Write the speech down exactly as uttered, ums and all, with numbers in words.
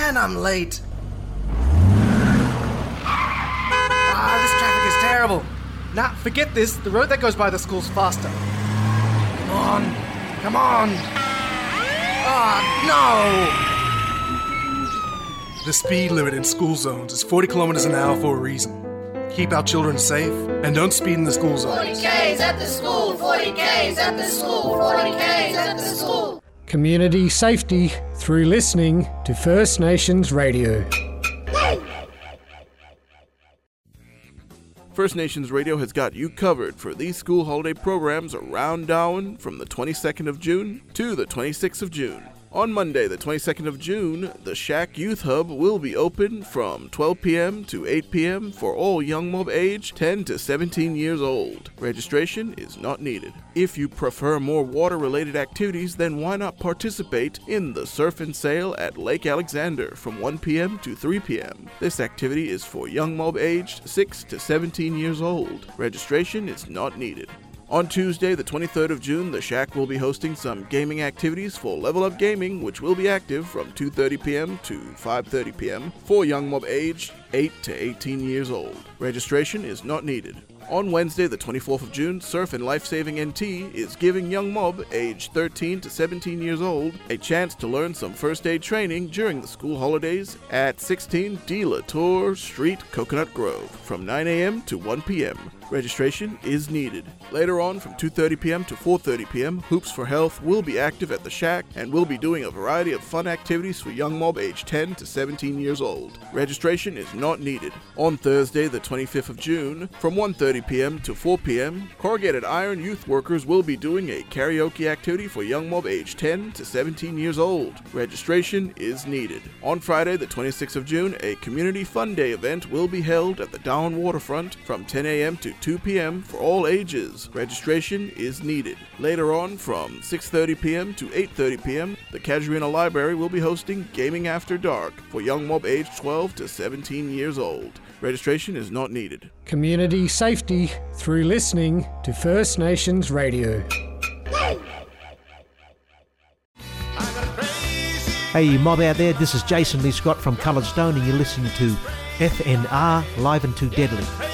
Man, I'm late. Ah, this traffic is terrible. Nah, forget this. The road that goes by the school's faster. Come on. Come on. Ah, no! The speed limit in school zones is forty kilometers an hour for a reason. Keep our children safe and don't speed in the school zones. forty K's at the school, forty K's at the school, forty K's at the school. Community safety through listening to First Nations Radio. First Nations Radio has got you covered for these school holiday programs around Darwin from the twenty-second of June to the twenty-sixth of June. On Monday, the twenty-second of June, the Shack Youth Hub will be open from twelve p.m. to eight p.m. for all young mob age ten to seventeen years old. Registration is not needed. If you prefer more water-related activities, then why not participate in the Surf and Sail at Lake Alexander from one p.m. to three p.m. This activity is for young mob aged six to seventeen years old. Registration is not needed. On Tuesday, the twenty-third of June, the Shack will be hosting some gaming activities for Level Up Gaming, which will be active from two thirty p.m. to five thirty p.m. for young mob aged eight to eighteen years old. Registration is not needed. On Wednesday, the twenty-fourth of June, Surf and Lifesaving N T is giving young mob aged thirteen to seventeen years old a chance to learn some first aid training during the school holidays at sixteen De La Tour Street, Coconut Grove, from nine a.m. to one p.m. Registration is needed. Later on, from two thirty p.m. to four thirty p.m., Hoops for Health will be active at the Shack and will be doing a variety of fun activities for young mob aged ten to seventeen years old. Registration is not needed. On Thursday, the twenty-fifth of June, from one thirty p.m. to four p.m., Corrugated Iron youth workers will be doing a karaoke activity for young mob aged ten to seventeen years old. Registration is needed. On Friday, the twenty-sixth of June, a Community Fun Day event will be held at the Darwin Waterfront from ten a.m. to two p.m. for all ages. Registration is needed. Later on, from six thirty p.m. to eight thirty p.m., the Casuarina Library will be hosting Gaming After Dark for young mob aged twelve to seventeen years old. Registration is not needed. Community safety through listening to First Nations Radio. Hey, you mob out there, this is Jason Lee Scott from Coloured Stone, and you're listening to F N R Live and Too Deadly.